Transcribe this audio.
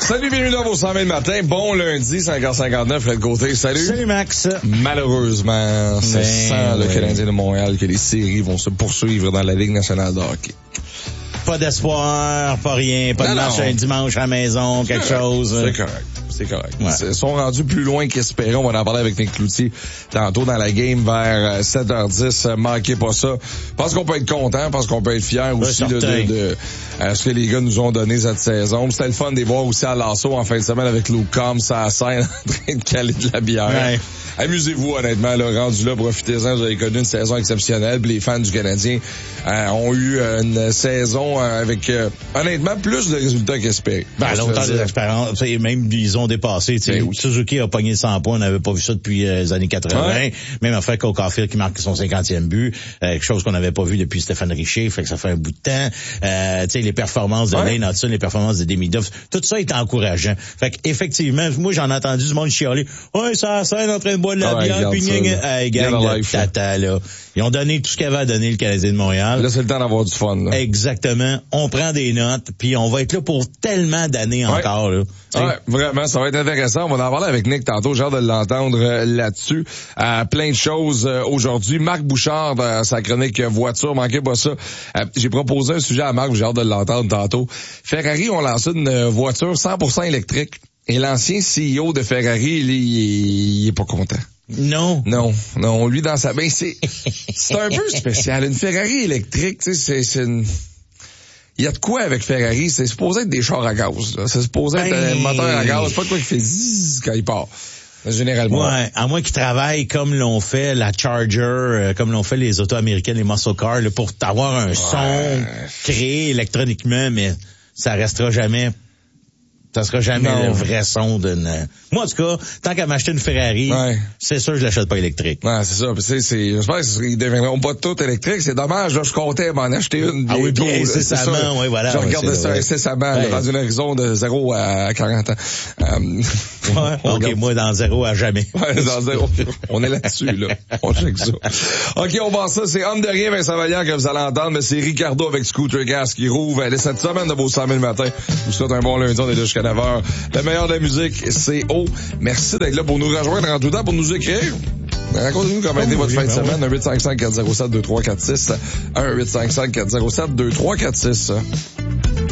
Salut, bienvenue dans vos 100 000 matin. Bon lundi, 5h59, Fred Côté. Salut. Salut, Max. Malheureusement, c'est sans le Canadien de Montréal que les séries vont se poursuivre dans la Ligue nationale de hockey. Pas d'espoir, pas rien, pas de match un dimanche à la maison, quelque chose. C'est correct. C'est correct. Ouais. Ils sont rendus plus loin qu'espérés. On va en parler avec Nick Cloutier tantôt dans la game vers 7h10. Manquez pas ça. Je pense qu'on peut être content, parce qu'on peut être fier aussi de ce que les gars nous ont donné cette saison. C'était le fun de les voir aussi à l'assaut en fin de semaine avec Luke Combs à la scène en train de caler de la bière. Ouais. Amusez-vous honnêtement, là, rendu là, profitez-en, vous avez connu une saison exceptionnelle. Puis les fans du Canadien ont eu une saison avec honnêtement plus de résultats qu'espérés. Longtemps des expériences, même ils ont dépassé. Oui. Suzuki a pogné 100 points, on n'avait pas vu ça depuis les années 80. Ouais. Même affaire qu'au Caulfield qui marque son 50e but, quelque chose qu'on n'avait pas vu depuis Stéphane Richer, fait que ça fait un bout de temps. Les performances de Lane Hudson, les performances de Demidov, tout ça est encourageant. Fait qu'effectivement, moi j'en ai entendu du monde chialer. Ouais, ça scène en train de boire de la bière, puis gang de tata, là. Ils ont donné tout ce qu'il y avait à donner le Canadien de Montréal. Là, c'est le temps d'avoir du fun, là. Exactement. On prend des notes, puis on va être là pour tellement d'années encore, là. Ouais, vraiment, ça va être intéressant. On va en parler avec Nick tantôt. J'ai hâte de l'entendre là-dessus. Plein de choses aujourd'hui. Marc Bouchard, dans sa chronique voiture, manquez pas ça. J'ai proposé un sujet à Marc, j'ai hâte de l'entendre tantôt. Ferrari ont lancé une voiture 100% électrique. Et l'ancien CEO de Ferrari, il est pas content. Non, lui dans sa c'est un peu spécial. Une Ferrari électrique, tu sais, c'est une... Il y a de quoi avec Ferrari, c'est supposé être des chars à gaz, là. C'est supposé être un moteur à gaz, c'est pas de quoi qui fait zzzz quand il part. Généralement. Ouais, à moins qu'ils travaillent comme l'ont fait la Charger, comme l'ont fait les autos américaines, les muscle cars, là, pour avoir un son créé électroniquement, mais ça restera jamais. Ça sera jamais le vrai son d'une... Moi, en tout cas, tant qu'à m'acheter une Ferrari, c'est sûr que je l'achète pas électrique. Ouais, c'est ça. J'espère qu'ils deviendront pas toutes électriques. C'est dommage, là, je comptais m'en acheter une. Ah oui, bien incessamment, oui, voilà. Je regarde ça incessamment, dans une horizon de 0 à 40 ans. OK, moi, dans 0 à jamais. Ouais, dans 0. On est là-dessus, là. On check ça. OK, on va ça. C'est homme de rien, Vincent Vallière, que vous allez entendre, mais c'est Ricardo avec Scooter Gas qui rouvre cette semaine de vos 100 000 matin. Je vous souhaite un bon lundi, on est là jusqu'à 9h. Le meilleur de la musique, c'est O. Merci d'être là pour nous rejoindre en tout temps, pour nous écrire. Racontez-nous comment a été votre fin de semaine. 1-855-407-2346. 1-855-407-2346.